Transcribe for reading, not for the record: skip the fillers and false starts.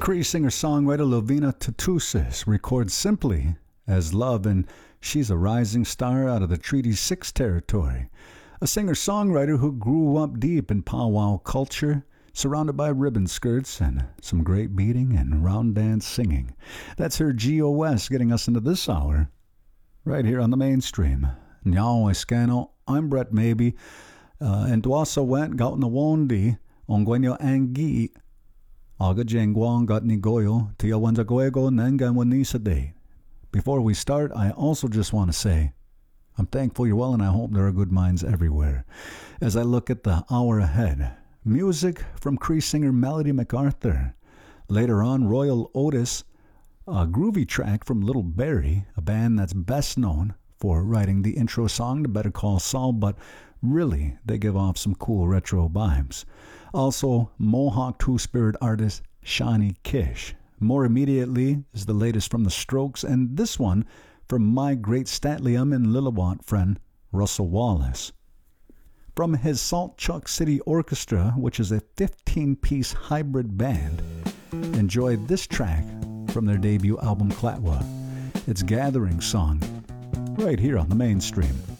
Cree singer-songwriter Lovina Tatusis records simply as Love, and she's a rising star out of the Treaty 6 territory. A singer-songwriter who grew up deep in powwow culture, surrounded by ribbon skirts and some great beating and round dance singing. That's her GOS getting us into this hour, right here on the mainstream. Nyao Escano, I'm Brett Maybe, and Dwasa went gaut na wondi, ongwenyo angi, aga jengwang got ni goyo, tia wanza goego nangan wanisa day. Before we start, I also just want to say, I'm thankful you're well and I hope there are good minds everywhere. As I look at the hour ahead, music from Cree singer Melody MacArthur. Later on, Royal Otis, a groovy track from Little Barrie, a band that's best known for writing the intro song to Better Call Saul, but really, they give off some cool retro vibes. Also, Mohawk two-spirit artist Shawnee Kish. More immediately is the latest from The Strokes, and this one from my great Statlium and Lillawat friend, Russell Wallace. From his Salt Chuck City Orchestra, which is a 15-piece hybrid band, enjoy this track from their debut album, Clatwa. It's Gathering Song, right here on the mainstream.